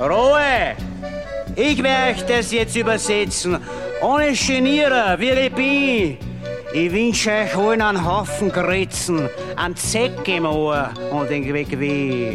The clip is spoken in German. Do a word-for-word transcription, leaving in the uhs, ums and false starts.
Ruhe! Ich werde euch das jetzt übersetzen. Ohne Genieren, wie ich bin. Ich wünsche euch allen einen Haufen Grützen, einen Zeck im Ohr und den Weg weh.